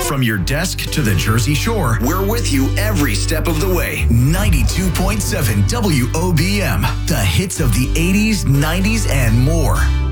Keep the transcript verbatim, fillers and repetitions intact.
From your desk to the Jersey Shore, we're with you every step of the way. ninety-two point seven W O B M, the hits of the eighties, nineties, and more.